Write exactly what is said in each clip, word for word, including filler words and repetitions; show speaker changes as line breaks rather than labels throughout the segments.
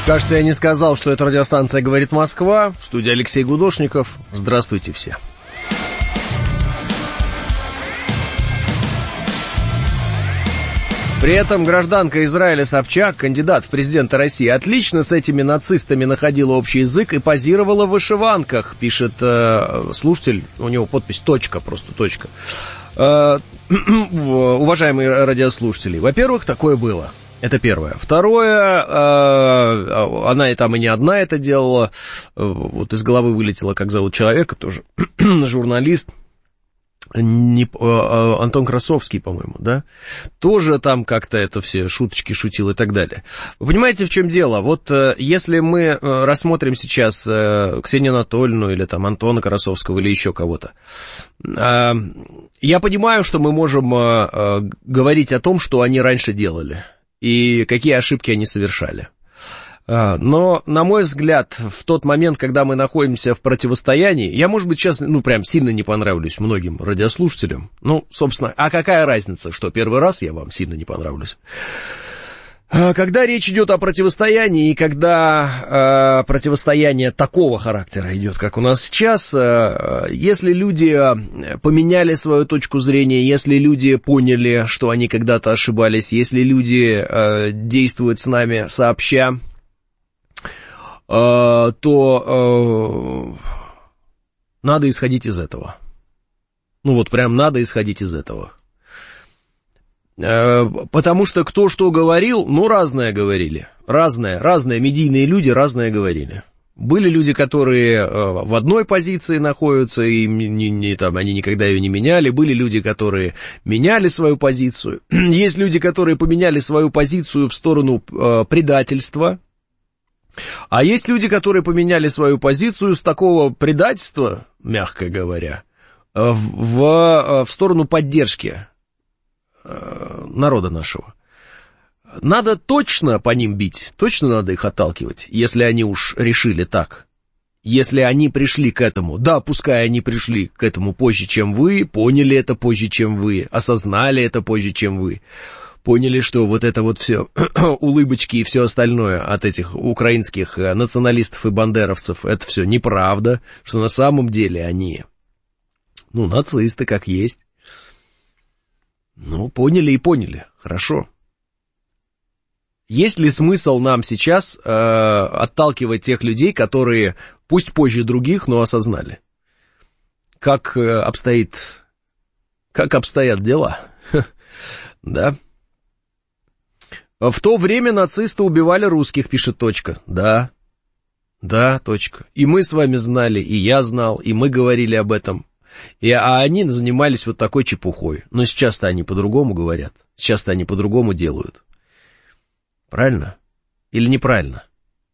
Кажется, я не сказал, что это радиостанция «Говорит Москва». В студии Алексей Гудошников. Здравствуйте все. При этом гражданка Израиля Собчак, кандидат в президенты России, отлично с этими нацистами находила общий язык и позировала в вышиванках, пишет э, слушатель, у него подпись «точка», просто «точка». Э, уважаемые радиослушатели, во-первых, такое было. Это первое. Второе, э, она и там и не одна это делала, вот из головы вылетело, как зовут человека, тоже журналист. Не, а, Антон Красовский, по-моему, да, тоже там как-то это все шуточки шутил и так далее. Вы понимаете, в чем дело? Вот если мы рассмотрим сейчас Ксению Анатольевну или там Антона Красовского или еще кого-то, я понимаю, что мы можем говорить о том, что они раньше делали и какие ошибки они совершали. Но, на мой взгляд, в тот момент, когда мы находимся в противостоянии, я, может быть, сейчас, ну, прям сильно не понравлюсь многим радиослушателям. Ну, собственно, а какая разница, что первый раз я вам сильно не понравлюсь? Когда речь идет о противостоянии, и когда э, противостояние такого характера идет, как у нас сейчас, э, если люди поменяли свою точку зрения, если люди поняли, что они когда-то ошибались, если люди э, действуют с нами сообща, то э, надо исходить из этого. Ну вот прям надо исходить из этого. Э, потому что кто что говорил, ну разное говорили. Разное, разные медийные люди разное говорили. Были люди, которые э, в одной позиции находятся, и не, не, там, они никогда ее не меняли. Были люди, которые меняли свою позицию. Есть люди, которые поменяли свою позицию в сторону э, предательства. А есть люди, которые поменяли свою позицию с такого предательства, мягко говоря, в, в сторону поддержки народа нашего. Надо точно по ним бить, точно надо их отталкивать, если они уж решили так. Если они пришли к этому, да, пускай они пришли к этому позже, чем вы, поняли это позже, чем вы, осознали это позже, чем вы. Поняли, что вот это вот все улыбочки и все остальное от этих украинских националистов и бандеровцев, это все неправда, что на самом деле они, ну, нацисты как есть. Ну, поняли и поняли, хорошо. Есть ли смысл нам сейчас э, отталкивать тех людей, которые, пусть позже других, но осознали? Как э, обстоит, как обстоят дела? Да? В то время нацисты убивали русских, пишет точка. Да, да, точка. И мы с вами знали, и я знал, и мы говорили об этом. И, а они занимались вот такой чепухой. Но сейчас-то они по-другому говорят. Сейчас-то они по-другому делают. Правильно? Или неправильно?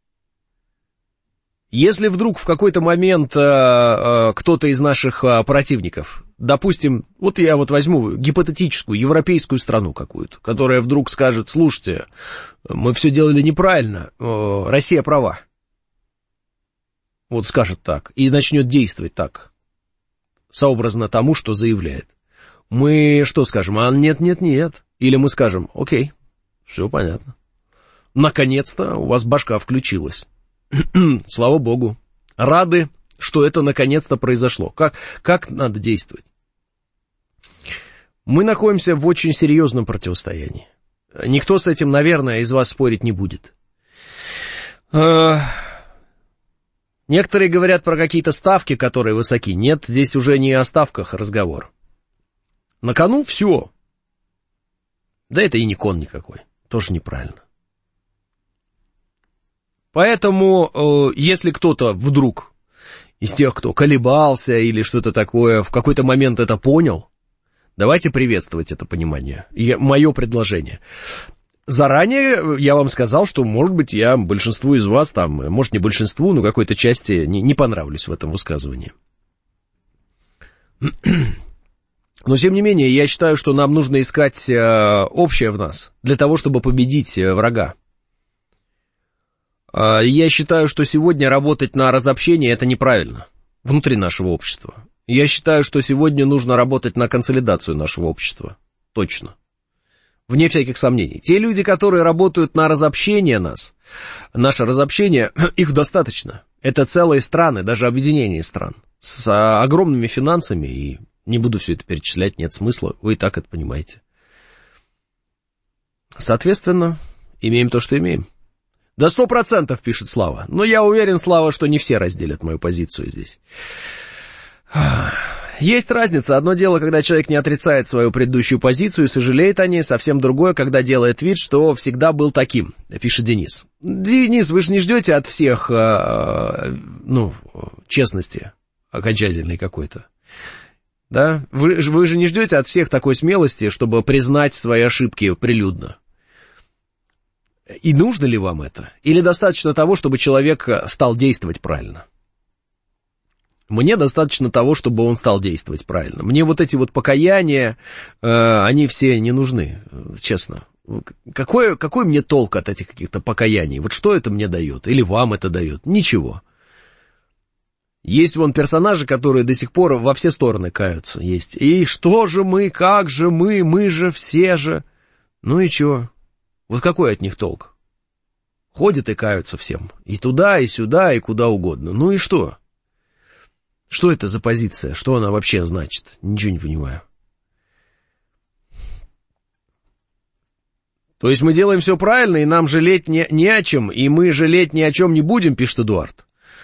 Если вдруг в какой-то момент э, э, кто-то из наших э, противников, допустим, вот я вот возьму гипотетическую европейскую страну какую-то, которая вдруг скажет: слушайте, мы все делали неправильно, э, Россия права. Вот скажет так, и начнет действовать так, сообразно тому, что заявляет. Мы что скажем? А нет, нет, нет. Или мы скажем: окей, все понятно. Наконец-то у вас башка включилась. Слава богу. Рады, что это наконец-то произошло. Как, как надо действовать? Мы находимся в очень серьезном противостоянии. Никто с этим, наверное, из вас спорить не будет. Некоторые говорят про какие-то ставки, которые высоки. Нет, здесь уже не о ставках разговор. На кону все. Да это и не кон никакой. Тоже неправильно. Поэтому, э, если кто-то вдруг из тех, кто колебался или что-то такое, в какой-то момент это понял, давайте приветствовать это понимание. И мое предложение. Заранее я вам сказал, что, может быть, я большинству из вас, там, может, не большинству, но какой-то части не, не понравлюсь в этом высказывании. Но, тем не менее, я считаю, что нам нужно искать э, общее в нас для того, чтобы победить э, врага. Я считаю, что сегодня работать на разобщение — это неправильно внутри нашего общества. Я считаю, что сегодня нужно работать на консолидацию нашего общества. Точно. Вне всяких сомнений. Те люди, которые работают на разобщение нас, наше разобщение, их достаточно. Это целые страны, даже объединение стран, с огромными финансами, и не буду все это перечислять, нет смысла, вы и так это понимаете. Соответственно, имеем то, что имеем. Да сто процентов, пишет Слава. Но я уверен, Слава, что не все разделят мою позицию здесь. Есть разница. Одно дело, когда человек не отрицает свою предыдущую позицию и сожалеет о ней, совсем другое, когда делает вид, что всегда был таким, пишет Денис. Денис, вы же не ждете от всех, ну, честности окончательной какой-то. Да? Вы, вы же не ждете от всех такой смелости, чтобы признать свои ошибки прилюдно. И нужно ли вам это? Или достаточно того, чтобы человек стал действовать правильно? Мне достаточно того, чтобы он стал действовать правильно. Мне вот эти вот покаяния, э, они все не нужны, честно. Какой, какой мне толк от этих каких-то покаяний? Вот что это мне дает? Или вам это дает? Ничего. Есть вон персонажи, которые до сих пор во все стороны каются. Есть. И что же мы, как же мы, мы же все же. Ну и чё? Вот какой от них толк? Ходят и каются всем. И туда, и сюда, и куда угодно. Ну и что? Что это за позиция? Что она вообще значит? Ничего не понимаю. То есть мы делаем все правильно, и нам жалеть не, не о чем, и мы жалеть ни о чем не будем, пишет Эдуард.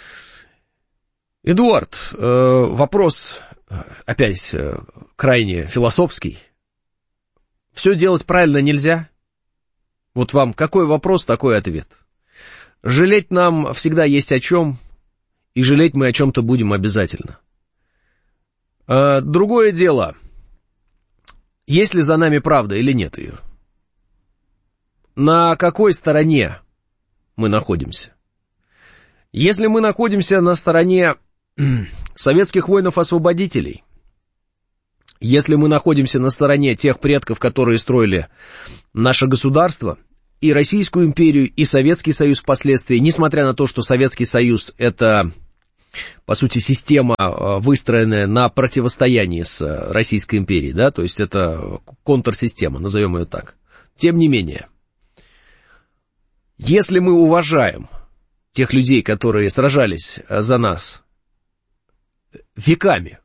Эдуард, э, вопрос, опять, э, крайне философский. Все делать правильно нельзя? Вот вам какой вопрос, такой ответ. Жалеть нам всегда есть о чем, и жалеть мы о чем-то будем обязательно. А, другое дело, есть ли за нами правда или нет ее? На какой стороне мы находимся? Если мы находимся на стороне советских воинов-освободителей, если мы находимся на стороне тех предков, которые строили наше государство, и Российскую империю, и Советский Союз впоследствии, несмотря на то, что Советский Союз — это, по сути, система, выстроенная на противостоянии с Российской империей, да, то есть это контрсистема, назовем ее так. Тем не менее, если мы уважаем тех людей, которые сражались за нас веками,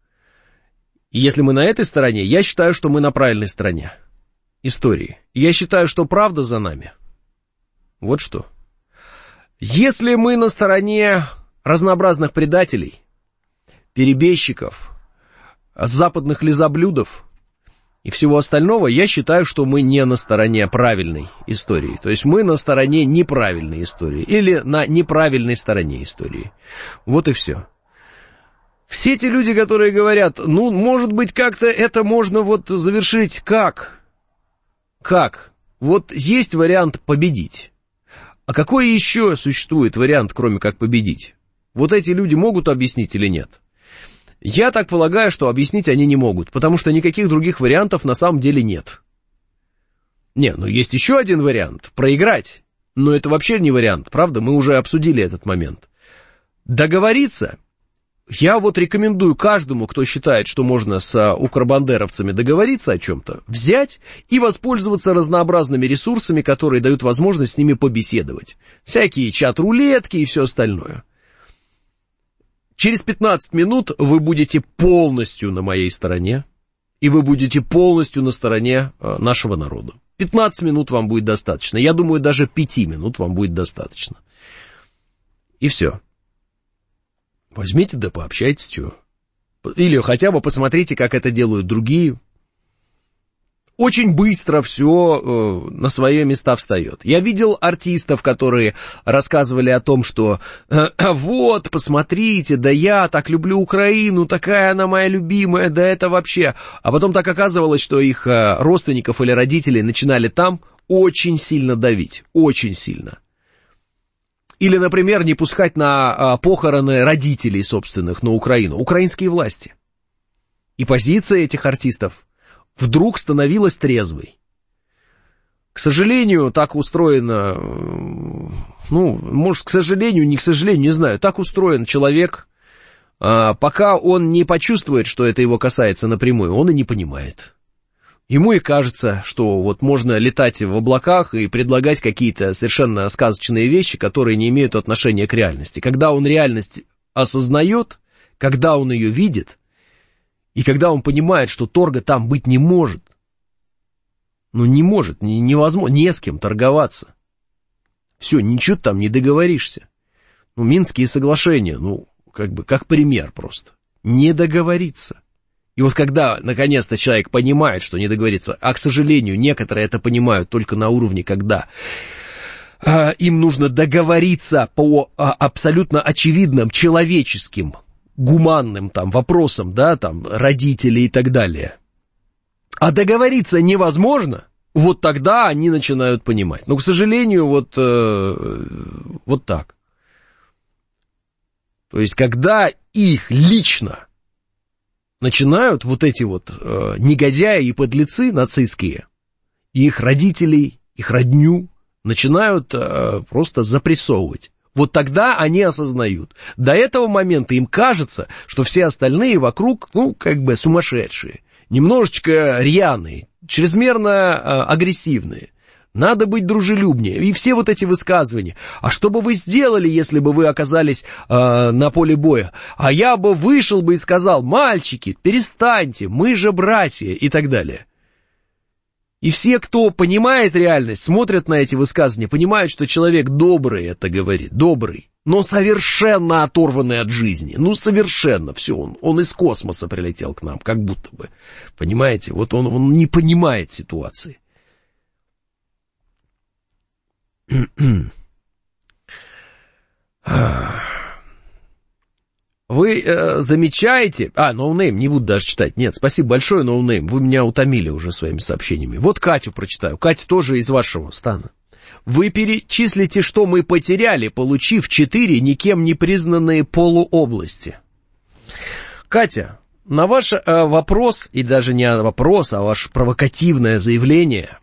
и если мы на этой стороне, я считаю, что мы на правильной стороне истории. Я считаю, что правда за нами. Вот что. Если мы на стороне разнообразных предателей, перебежчиков, западных лизоблюдов и всего остального, я считаю, что мы не на стороне правильной истории. То есть мы на стороне неправильной истории. Или на неправильной стороне истории. Вот и все. Все те люди, которые говорят, ну, может быть, как-то это можно вот завершить. Как? Как? Вот есть вариант победить. А какой еще существует вариант, кроме как победить? Вот эти люди могут объяснить или нет? Я так полагаю, что объяснить они не могут, потому что никаких других вариантов на самом деле нет. Не, ну есть еще один вариант – проиграть. Но это вообще не вариант, правда? Мы уже обсудили этот момент. Договориться. Я вот рекомендую каждому, кто считает, что можно с укробандеровцами договориться о чем-то, взять и воспользоваться разнообразными ресурсами, которые дают возможность с ними побеседовать. Всякие чат-рулетки и все остальное. Через пятнадцать минут вы будете полностью на моей стороне, и вы будете полностью на стороне нашего народа. пятнадцать минут вам будет достаточно. Я думаю, даже пять минут вам будет достаточно. И все. Возьмите да пообщайтесь, чего. Или хотя бы посмотрите, как это делают другие. Очень быстро все э, на свои места встает. Я видел артистов, которые рассказывали о том, что э, вот, посмотрите, да я так люблю Украину, такая она моя любимая, да это вообще. А потом так оказывалось, что их э, родственников или родителей начинали там очень сильно давить, очень сильно. Или, например, не пускать на а, похороны родителей собственных на Украину, украинские власти. И позиция этих артистов вдруг становилась трезвой. К сожалению, так устроено, ну, может, к сожалению, не к сожалению, не знаю, так устроен человек, а, пока он не почувствует, что это его касается напрямую, он и не понимает. Ему и кажется, что вот можно летать в облаках и предлагать какие-то совершенно сказочные вещи, которые не имеют отношения к реальности. Когда он реальность осознает, когда он ее видит, и когда он понимает, что торга там быть не может, ну не может, невозможно, не с кем торговаться. Все, ничего там не договоришься. Ну, Минские соглашения, ну, как бы, как пример просто. Не договориться. И вот когда, наконец-то, человек понимает, что не договориться, а, к сожалению, некоторые это понимают только на уровне, когда э, им нужно договориться по э, абсолютно очевидным человеческим, гуманным там вопросам, да, там, родителей и так далее. А договориться невозможно, вот тогда они начинают понимать. Но, к сожалению, вот, э, вот так. То есть, когда их лично начинают вот эти вот э, негодяи и подлецы нацистские, и их родителей, их родню, начинают э, просто запрессовывать. Вот тогда они осознают. До этого момента им кажется, что все остальные вокруг, ну, как бы сумасшедшие, немножечко рьяные, чрезмерно э, агрессивные. Надо быть дружелюбнее. И все вот эти высказывания. А что бы вы сделали, если бы вы оказались э, на поле боя? А я бы вышел бы и сказал: мальчики, перестаньте, мы же братья, и так далее. И все, кто понимает реальность, смотрят на эти высказывания, понимают, что человек добрый это говорит, добрый, но совершенно оторванный от жизни. Ну, совершенно, все, он, он из космоса прилетел к нам, как будто бы. Понимаете, вот он, он не понимает ситуации. Вы э, замечаете... А, ноунейм, не буду даже читать. Нет, спасибо большое, ноунейм. Вы меня утомили уже своими сообщениями. Вот Катю прочитаю. Катя тоже из вашего стана. Вы перечислите, что мы потеряли, получив четыре никем не признанные полуобласти. Катя, на ваш э, вопрос, и даже не вопрос, а ваше провокативное заявление...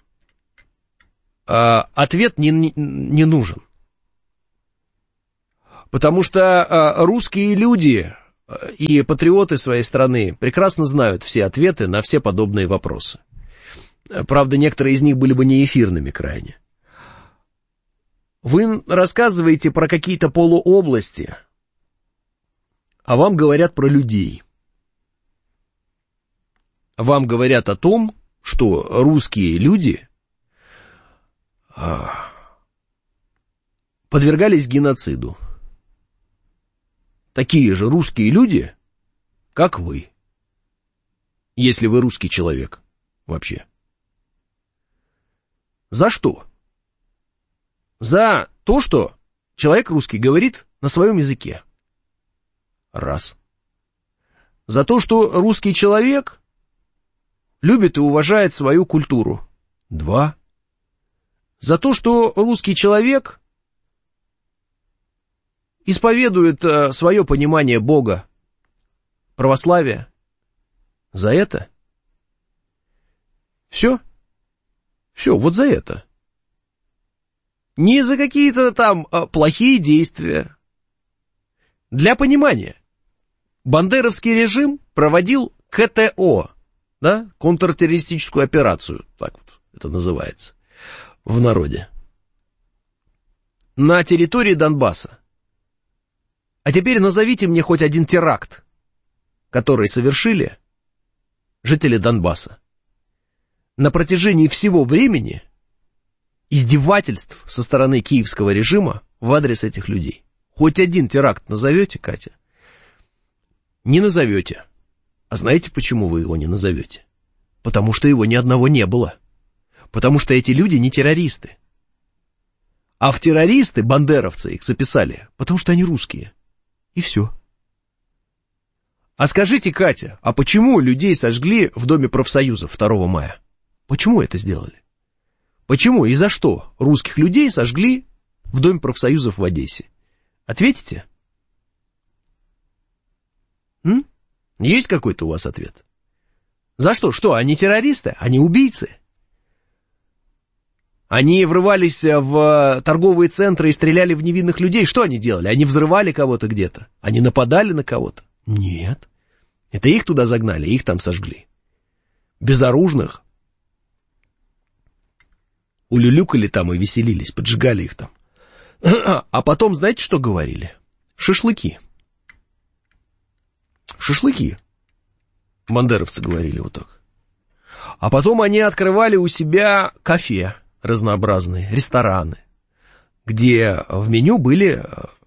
ответ не, не, не нужен. Потому что русские люди и патриоты своей страны прекрасно знают все ответы на все подобные вопросы. Правда, некоторые из них были бы неэфирными крайне. Вы рассказываете про какие-то полуобласти, а вам говорят про людей. Вам говорят о том, что русские люди подвергались геноциду. Такие же русские люди, как вы. Если вы русский человек вообще. За что? За то, что человек русский говорит на своем языке. Раз. За то, что русский человек любит и уважает свою культуру. Два. За то, что русский человек исповедует э, свое понимание Бога, православия. За это? Все? Все, вот за это. Не за какие-то там э, плохие действия. Для понимания. Бандеровский режим проводил ка тэ о, да, контртеррористическую операцию, так вот это называется в народе, на территории Донбасса. А теперь назовите мне хоть один теракт, который совершили жители Донбасса. На протяжении всего времени издевательств со стороны киевского режима в адрес этих людей. Хоть один теракт назовете, Катя? Не назовете. А знаете, почему вы его не назовете? Потому что его ни одного не было. Потому что эти люди не террористы. А в террористы, бандеровцы их записали, потому что они русские. И все. А скажите, Катя, а почему людей сожгли в Доме профсоюзов второго мая? Почему это сделали? Почему и за что русских людей сожгли в Доме профсоюзов в Одессе? Ответите? М? Есть какой-то у вас ответ? За что? Что, они террористы? Они убийцы? Они врывались в торговые центры и стреляли в невинных людей. Что они делали? Они взрывали кого-то где-то? Они нападали на кого-то? Нет. Это их туда загнали, их там сожгли. Безоружных, улюлюкали там и веселились, поджигали их там. А потом, знаете, что говорили? Шашлыки. Шашлыки. Бандеровцы говорили вот так. А потом они открывали у себя кафе разнообразные, рестораны, где в меню были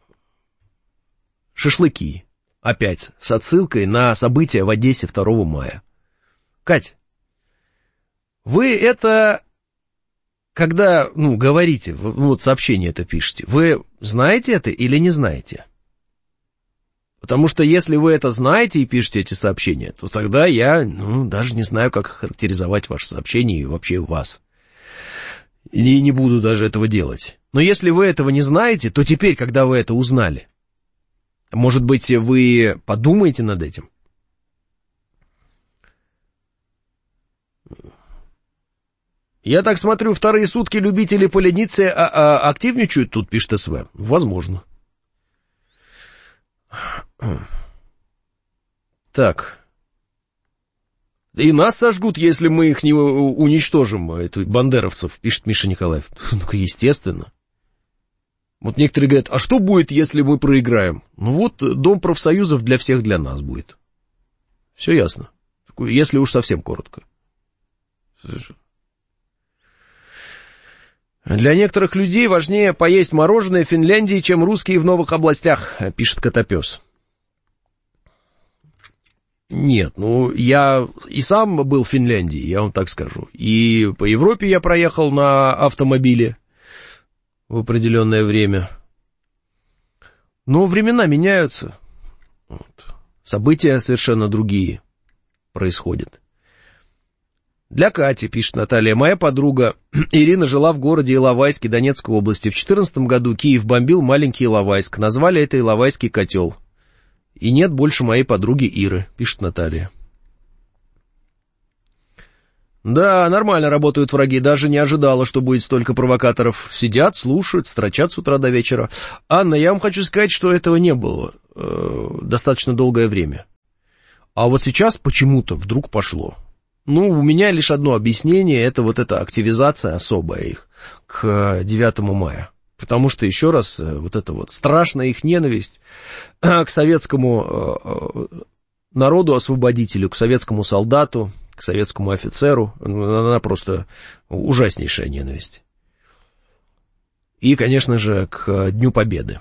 шашлыки. Опять с отсылкой на события в Одессе второго мая. Кать, вы это, когда, ну, говорите, вот сообщение это пишете, вы знаете это или не знаете? Потому что если вы это знаете и пишете эти сообщения, то тогда я, ну, даже не знаю, как характеризовать ваше сообщение и вообще вас. И не буду даже этого делать. Но если вы этого не знаете, то теперь, когда вы это узнали, может быть, вы подумаете над этим? Я так смотрю, вторые сутки любители полениться а, а, активничают тут, пишет СВ. Возможно. Так. И нас сожгут, если мы их не уничтожим, это, бандеровцев, пишет Миша Николаев. Ну-ка, естественно. Вот некоторые говорят, а что будет, если мы проиграем? Ну вот, дом профсоюзов для всех, для нас будет. Все ясно. Если уж совсем коротко. Для некоторых людей важнее поесть мороженое в Финляндии, чем русские в новых областях, пишет Котопес. Нет, ну, я и сам был в Финляндии, я вам так скажу. И по Европе я проехал на автомобиле в определенное время. Но времена меняются. Вот. События совершенно другие происходят. Для Кати, пишет Наталья, моя подруга Ирина жила в городе Иловайске Донецкой области. В две тысячи четырнадцатом году Киев бомбил маленький Иловайск. Назвали это Иловайский котел. И нет больше моей подруги Иры, пишет Наталья. Да, нормально работают враги, даже не ожидала, что будет столько провокаторов. Сидят, слушают, строчат с утра до вечера. Анна, я вам хочу сказать, что этого не было э, достаточно долгое время. А вот сейчас почему-то вдруг пошло. Ну, у меня лишь одно объяснение, это вот эта активизация особая их к девятому мая. Потому что, еще раз, вот эта вот страшная их ненависть к советскому народу-освободителю, к советскому солдату, к советскому офицеру, она просто ужаснейшая ненависть. И, конечно же, к Дню Победы.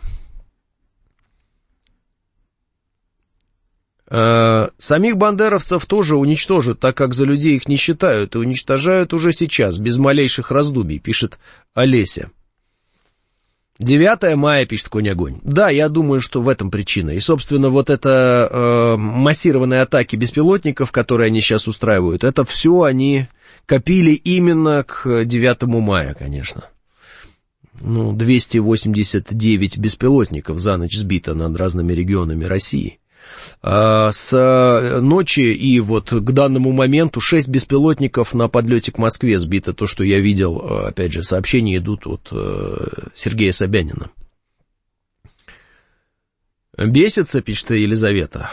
Самих бандеровцев тоже уничтожат, так как за людей их не считают, и уничтожают уже сейчас, без малейших раздумий, пишет Олеся. девятое мая, пишет Конь-Огонь. Да, я думаю, что в этом причина. И, собственно, вот это э, массированные атаки беспилотников, которые они сейчас устраивают, это все они копили именно к девятому мая, конечно. Ну, двести восемьдесят девять беспилотников за ночь сбито над разными регионами России. С ночи и вот к данному моменту шесть беспилотников на подлете к Москве сбито. То, что я видел, опять же, сообщения идут от Сергея Собянина. Бесится, пишет Елизавета.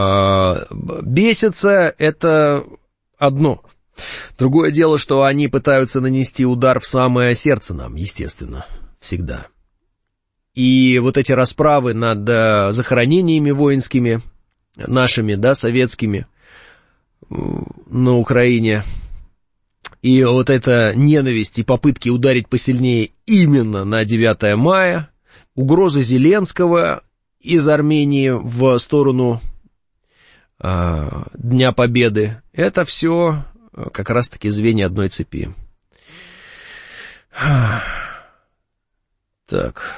Бесится — это одно. Другое дело, что они пытаются нанести удар в самое сердце нам, естественно, всегда. И вот эти расправы над э, захоронениями воинскими, нашими, да, советскими, э, на Украине, и вот эта ненависть и попытки ударить посильнее именно на девятое мая, угрозы Зеленского из Армении в сторону э, Дня Победы, это все как раз-таки звенья одной цепи. Так...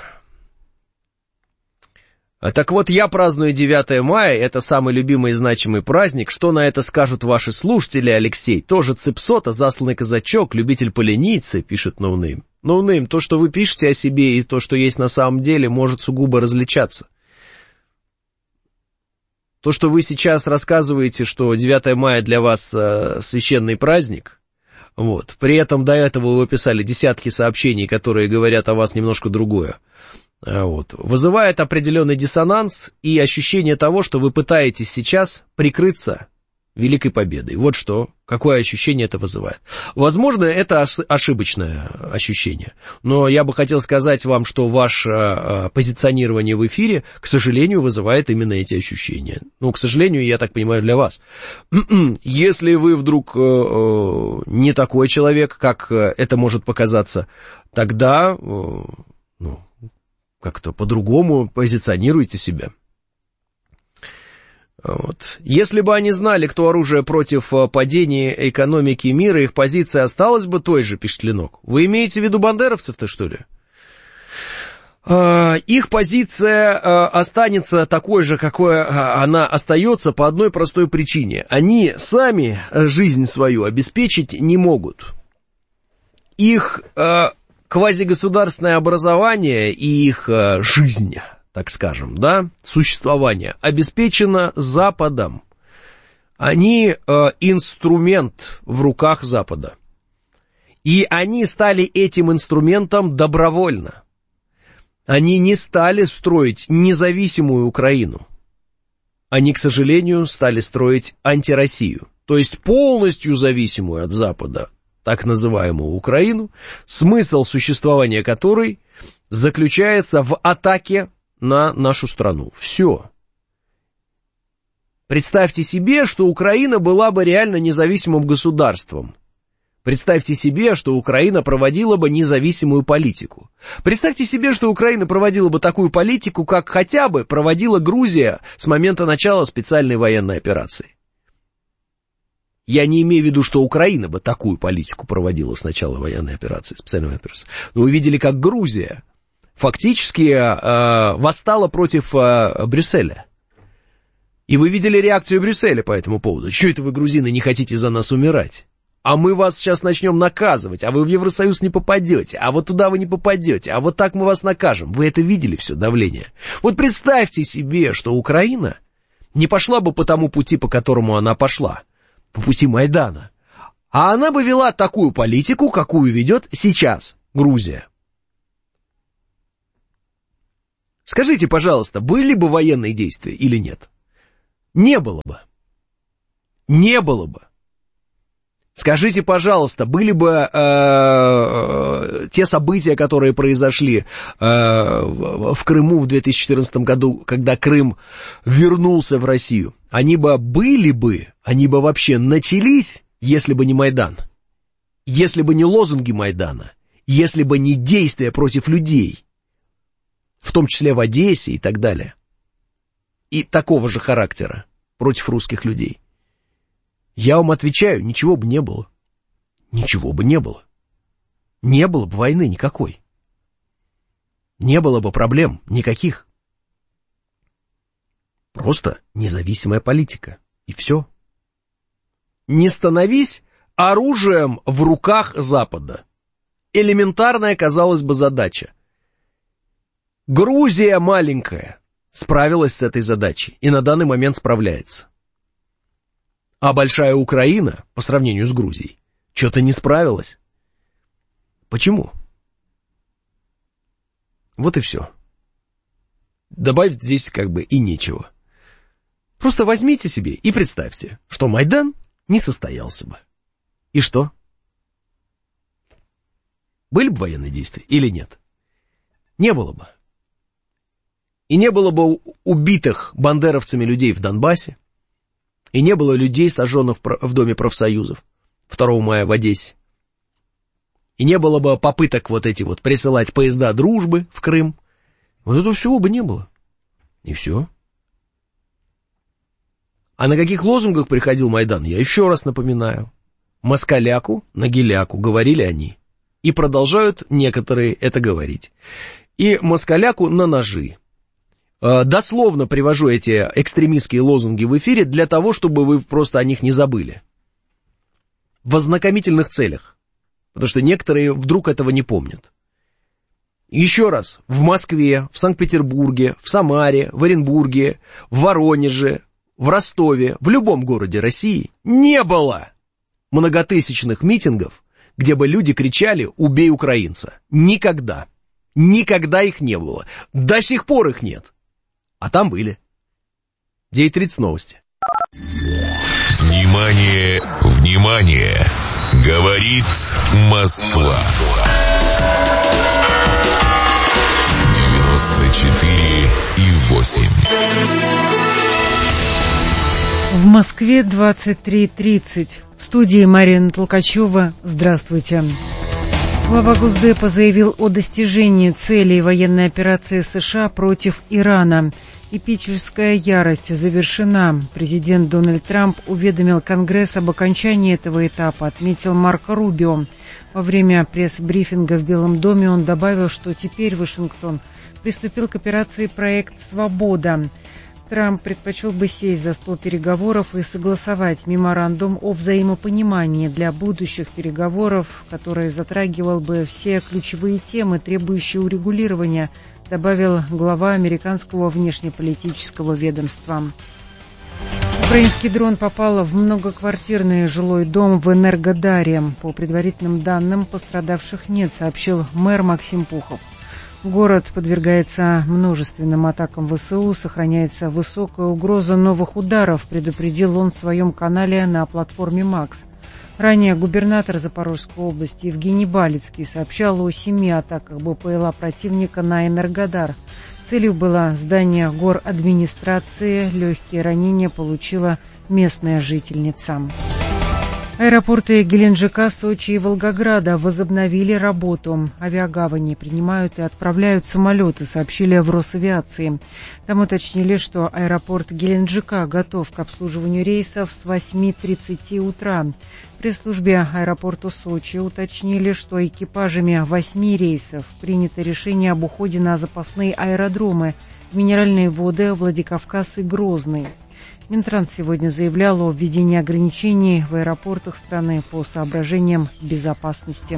Так вот, я праздную девятое мая, это самый любимый и значимый праздник. Что на это скажут ваши слушатели, Алексей? Тоже цыпсота, засланный казачок, любитель полениться, пишет Ноунейм. Ноунейм, то, что вы пишете о себе, и то, что есть на самом деле, может сугубо различаться. То, что вы сейчас рассказываете, что девятое мая для вас э, священный праздник, вот, при этом до этого вы писали десятки сообщений, которые говорят о вас немножко другое. Вот. Вызывает определенный диссонанс и ощущение того, что вы пытаетесь сейчас прикрыться Великой Победой. Вот что, какое ощущение это вызывает. Возможно, это ошибочное ощущение, но я бы хотел сказать вам, что ваше позиционирование в эфире, к сожалению, вызывает именно эти ощущения. Ну, к сожалению, я так понимаю, для вас. Если вы вдруг не такой человек, как это может показаться, тогда, ну, как-то по-другому позиционируйте себя. Вот. Если бы они знали, кто оружие против падения экономики мира, их позиция осталась бы той же, пишет Ленок. Вы имеете в виду бандеровцев-то, что ли? Их позиция останется такой же, какой она остается, по одной простой причине. Они сами жизнь свою обеспечить не могут. Их квазигосударственное образование и их жизнь, так скажем, да, существование обеспечено Западом. Они э, инструмент в руках Запада. И они стали этим инструментом добровольно. Они не стали строить независимую Украину. Они, к сожалению, стали строить антироссию. То есть полностью зависимую от Запада, так называемую Украину, смысл существования которой заключается в атаке на нашу страну. Все. Представьте себе, что Украина была бы реально независимым государством. Представьте себе, что Украина проводила бы независимую политику. Представьте себе, что Украина проводила бы такую политику, как хотя бы проводила Грузия с момента начала специальной военной операции. Я не имею в виду, что Украина бы такую политику проводила с начала военной операции, специальной военной операции. Но вы видели, как Грузия фактически э, восстала против э, Брюсселя. И вы видели реакцию Брюсселя по этому поводу. Чего это вы, грузины, не хотите за нас умирать? А мы вас сейчас начнем наказывать, а вы в Евросоюз не попадете, а вот туда вы не попадете, а вот так мы вас накажем. Вы это видели все, давление? Вот представьте себе, что Украина не пошла бы по тому пути, по которому она пошла, по пути Майдана, а она бы вела такую политику, какую ведет сейчас Грузия. Скажите, пожалуйста, были бы военные действия или нет? Не было бы. Не было бы. Скажите, пожалуйста, были бы э, те события, которые произошли э, в, в Крыму в две тысячи четырнадцатом году, когда Крым вернулся в Россию, они бы были бы, они бы вообще начались, если бы не Майдан, если бы не лозунги Майдана, если бы не действия против людей, в том числе в Одессе и так далее, и такого же характера против русских людей. Я вам отвечаю, ничего бы не было. Ничего бы не было. Не было бы войны никакой. Не было бы проблем никаких. Просто независимая политика. И все. Не становись оружием в руках Запада. Элементарная, казалось бы, задача. Грузия маленькая справилась с этой задачей и на данный момент справляется. А большая Украина, по сравнению с Грузией, что-то не справилась. Почему? Вот и все. Добавить здесь как бы и нечего. Просто возьмите себе и представьте, что Майдан не состоялся бы. И что? Были бы военные действия или нет? Не было бы. И не было бы убитых бандеровцами людей в Донбассе. И не было людей, сожженных в Доме профсоюзов второго мая в Одессе. И не было бы попыток вот эти вот присылать поезда дружбы в Крым. Вот этого всего бы не было. И все. А на каких лозунгах приходил Майдан, я еще раз напоминаю. Москаляку, на геляку, говорили они. И продолжают некоторые это говорить. И москаляку на ножи. Дословно привожу эти экстремистские лозунги в эфире для того, чтобы вы просто о них не забыли. В ознакомительных целях. Потому что некоторые вдруг этого не помнят. Еще раз, в Москве, в Санкт-Петербурге, в Самаре, в Оренбурге, в Воронеже, в Ростове, в любом городе России не было многотысячных митингов, где бы люди кричали «убей украинца». Никогда. Никогда их не было. До сих пор их нет. А там были. девять тридцать новости.
Внимание, внимание! Говорит Москва. девяносто четыре и восемь.
В Москве двадцать три тридцать. В студии Марина Толкачева. Здравствуйте. Глава Госдепа заявил о достижении целей военной операции США против Ирана. Эпическая ярость завершена. Президент Дональд Трамп уведомил Конгресс об окончании этого этапа, отметил Марко Рубио. Во время пресс-брифинга в Белом доме он добавил, что теперь Вашингтон приступил к операции «Проект Свобода». Трамп предпочел бы сесть за стол переговоров и согласовать меморандум о взаимопонимании для будущих переговоров, который затрагивал бы все ключевые темы, требующие урегулирования, добавил глава американского внешнеполитического ведомства. Украинский дрон попал в многоквартирный жилой дом в Энергодаре. По предварительным данным, пострадавших нет, сообщил мэр Максим Пухов. Город подвергается множественным атакам ВСУ, сохраняется высокая угроза новых ударов, предупредил он в своем канале на платформе «Макс». Ранее губернатор Запорожской области Евгений Балицкий сообщал о семи атаках БПЛА противника на Энергодар. Целью было здание горадминистрации. Легкие ранения получила местная жительница. Аэропорты Геленджика, Сочи и Волгограда возобновили работу. Авиагавани принимают и отправляют самолеты, сообщили в Росавиации. Там уточнили, что аэропорт Геленджика готов к обслуживанию рейсов с восьми тридцати утра. В пресс-службе аэропорта Сочи уточнили, что экипажами восьми рейсов принято решение об уходе на запасные аэродромы в Минеральные воды, Владикавказ и Грозный. Минтранс сегодня заявлял о введении ограничений в аэропортах страны по соображениям безопасности.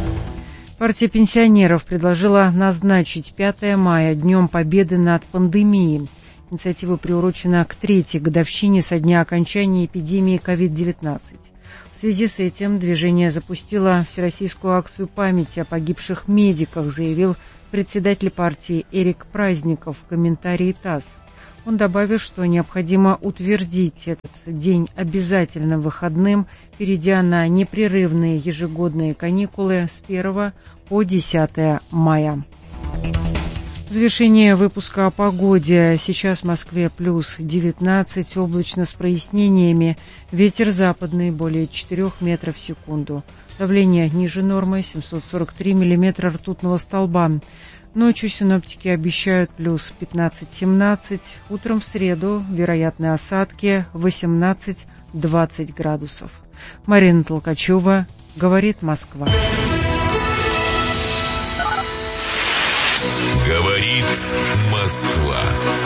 Партия пенсионеров предложила назначить пятое мая Днем Победы над пандемией. Инициатива приурочена к третьей годовщине со дня окончания эпидемии ковид девятнадцать. В связи с этим движение запустило всероссийскую акцию памяти о погибших медиках, заявил председатель партии Эрик Праздников в комментарии ТАСС. Он добавил, что необходимо утвердить этот день обязательным выходным, перейдя на непрерывные ежегодные каникулы с первого по десятое мая. В завершение выпуска о погоде. Сейчас в Москве плюс девятнадцать, облачно с прояснениями. Ветер западный более четырёх метров в секунду. Давление ниже нормы семьсот сорок три миллиметра ртутного столба. Ночью синоптики обещают плюс пятнадцать-семнадцать. Утром в среду вероятны осадки восемнадцать-двадцать градусов. Марина Толкачева, говорит Москва.
Говорит Москва.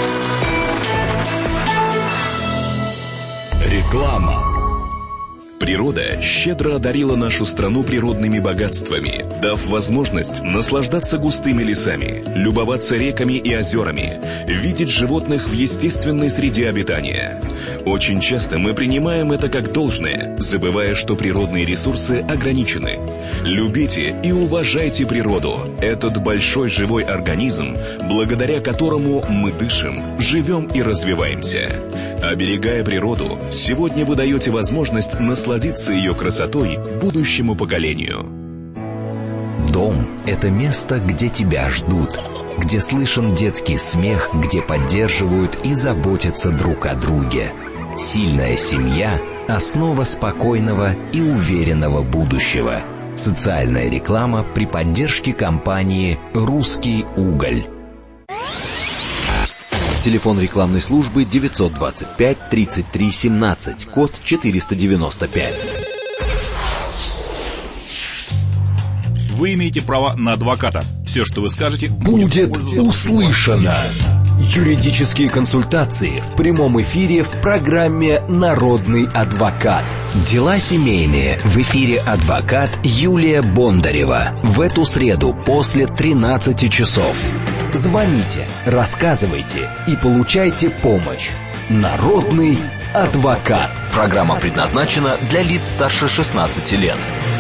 Реклама. Природа щедро одарила нашу страну природными богатствами, дав возможность наслаждаться густыми лесами, любоваться реками и озерами, видеть животных в естественной среде обитания. Очень часто мы принимаем это как должное, забывая, что природные ресурсы ограничены. Любите и уважайте природу, этот большой живой организм, благодаря которому мы дышим, живем и развиваемся. Оберегая природу, сегодня вы даете возможность насладиться ее красотой будущему поколению.
Дом – это место, где тебя ждут, где слышен детский смех, где поддерживают и заботятся друг о друге. Сильная семья – основа спокойного и уверенного будущего. Социальная реклама при поддержке компании «Русский уголь».
Телефон рекламной службы девятьсот двадцать пять тридцать три семнадцать, код четыреста девяносто пять.
Вы имеете право на адвоката. Все, что вы скажете,
будет услышано. Юридические консультации в прямом эфире в программе «Народный адвокат». Дела семейные. В эфире адвокат Юлия Бондарева. В эту среду после тринадцати часов. Звоните, рассказывайте и получайте помощь. Народный адвокат.
Программа предназначена для лиц старше шестнадцати лет.